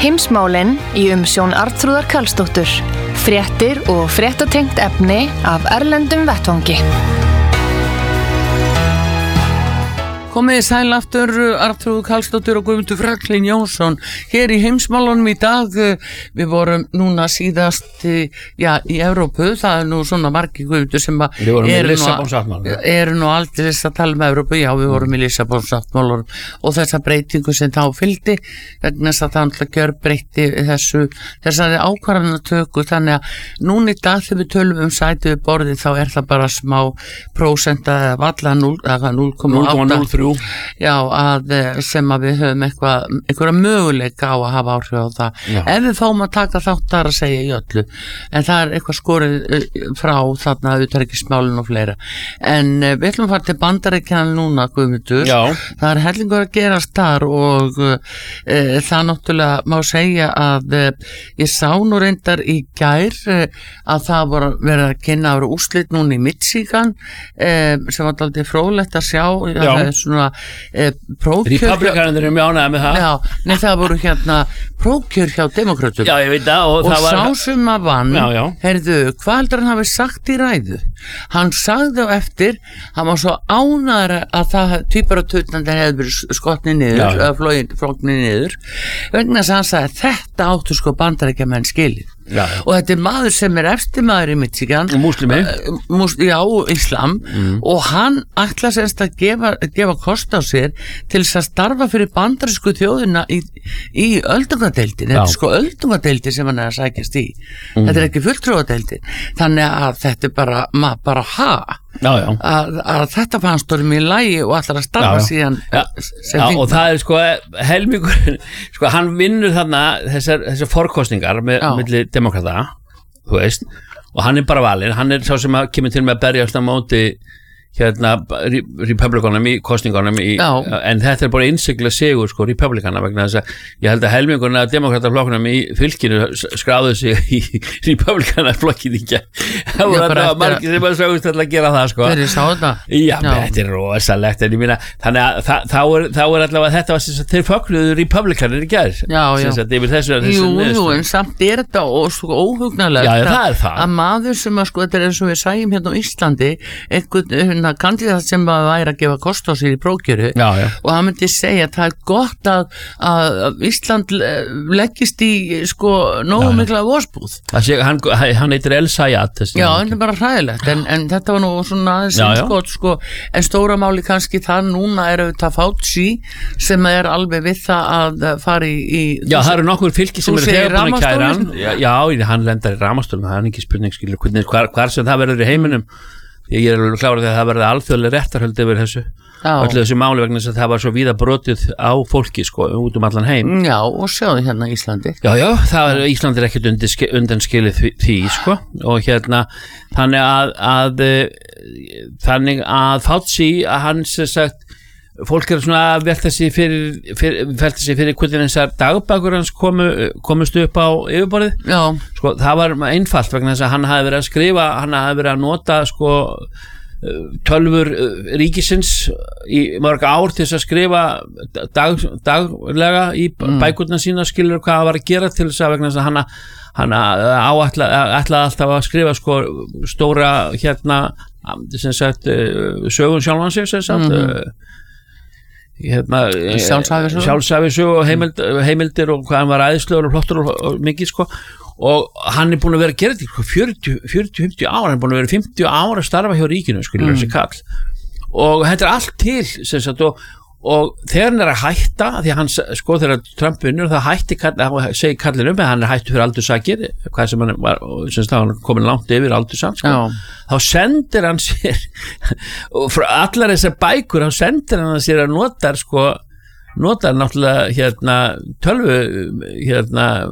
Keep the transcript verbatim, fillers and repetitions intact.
Heimsmálin í umsjón Arnþrúðar Karlsdóttur. Fréttir og fréttatengt efni af erlendum vettvangi. Komið sæl aftur, Arnþrúður Karlsdóttir og Guðmundur Franklín Jónsson. Hér í heimsmálunum í dag, við vorum núna síðast já, í Evrópu, það er nú svona margir Guðmundur sem eru nú, eru nú aldrei þess að tala um Evrópu, já við vorum í Lissabonsáttmálanum og þessa breytingu sem þá fylgdi, vegna þess að það alltaf gjör breyti þessu, þessari ákvarðanatöku, þannig að núna í dag þegar við tölum um sæti við borðið þá er það bara smá prósenta eða valla núll komma átta. Já, að sem að við höfum eitthvað, einhverja möguleika á að hafa áhrif á það. Já. Ef við fáum að taka þátt þar að segja í öllu, en það er eitthvað skorið frá þarna utanríkismálin og fleira. En við ætlum að fara til Bandaríkjanna núna, Guðmundur. Já. Það er hellingur að gerast þar og e, það náttúrulega má segja að e, ég sá nú reyndar í gær e, að það voru verið að kynna ára úrslit núna í Michigan e, sem var aldrei fróðlegt að sjá. Já. Svona eh, prófkjör Republikanir eru mjög ánægðir með það. Já, nei það voru hérna prófkjör hjá demokratum. Já, ég veit það og, og það var sá sem að vann, já, já. Heyrðu, hvað heldur hann hafi sagt í ræðu? Hann sagði á eftir, hann var svo ánægður að það tvíbaratötnandi hefði verið skotni niður, eða flókni niður, vegna þess að hann sagði þetta áttu sko Bandaríkjamenn skilið. Já, já. Og þetta er maður sem er eftir maður í Michigan Múslimi uh, mus, Já, Islam mm. og hann ætla semst að gefa, gefa kost á sér til þess að starfa fyrir bandarísku þjóðina í, í öldungadeildin. Þetta er sko öldungadeildin sem hann er að sækjast í mm. Þetta er ekki fulltrúadeildin. Þannig að þetta er bara, maður bara ha já, já. Að, að þetta fannst orðum í lagi og allar að starfa já, já. síðan já. Já, og það er sko helmingur sko hann vinnur þarna þessar, þessar forkostningar með milli demokrata, þú veist og hann er bara valinn, hann er sá sem að kemur til með að berjast á móti hérna republikanum í kostningunum í, en þetta er bara innsigla sigur sko republikana vegna þess að ég held að helmingurinn af demokrataflokknum í fylkinu skráðu sig í republikana flokkið ekki það voru alltaf margir sem að sögust að gera það sko þeir sá þetta já, þetta er rosalegt en ég minna þannig að þa þá er, þá er allavega þetta var sem þeir fögnuðu republikanir í gær já, já þessu, jú, jú, en samt er þetta og sko óhugnalegt að maður sem að sko þetta er eins og við sæjum hérna á Íslandi einhvern kandidat sem að væri að gefa kost á sér í prófkjöru og hann myndi segja að það er gott að, að Ísland leggist í sko nógu mikla vorsbúð hann, hann heitir El Sayat já, þetta er bara hræðilegt en, en þetta var nú svona aðeins gott sko en stóra máli kannski það núna er auðvitað Fauci sem er alveg við það að fara í, í já, það eru nokkur fylki sem eru þegar búin að kæra hann já, já, hann lendar í ramastólum það er ekki spurning skilur hvar, hvar sem það verður í heiminum ég er alveg klárað að það verði alþjóðlega réttarhöld yfir þessu öllu þessu máli vegna þess að það var svo víða brotið á fólki sko út um allan heim já og sjáðu hérna Íslandi já já það er Íslandi er ekkert undan skilið því, því sko og hérna þannig að, að þannig að Fauci að hann sem sagt fólk er svona að velta sig fyrir, fyrir velta sig fyrir hvernig þessar dagbækur hans komu, komust upp á yfirborðið já sko það var einfalt vegna þess að hann hafi verið að skrifa hann hafi verið að nota sko tölvur ríkisins í mörg ár til þess að skrifa dag, daglega í mm. bækurna sína skilur hvað það var að gera til þess að vegna þess að hann hann áætlaði alltaf að skrifa sko stóra hérna sem sagt sögun sjálfan sig sem sagt mm. Hérna, sjálfsæfisögu og heimild, heimildir og hvað hann var æðislegur og flottur og, og mikið sko og hann er búin að vera að gera þetta fjörutíu til fimmtíu ára, hann er búin að vera fimmtíu ára að starfa hjá ríkinu skilur mm. þessi kall og þetta er allt til sem sagt og og þegar hann er að hætta því að hann sko þegar Trump vinnur það hætti hann segi kallin um að hann er hættu fyrir aldurssakir hvað sem hann var sem hann komin langt yfir aldurssakir sko. Þá sendir hann sér og frá allar þessar bækur þá sendir hann sér að nota sko notar náttúrulega hérna tölvu hérna